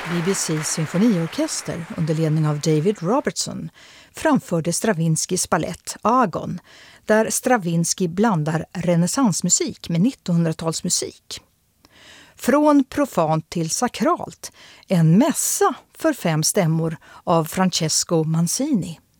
BBC symfoniorkester under ledning av David Robertson framförde Stravinskys ballett Agon, där Stravinsky blandar renässansmusik med 1900-talsmusik. Från profant till sakralt, en mässa för 5 stämmor av Francesco Mancini.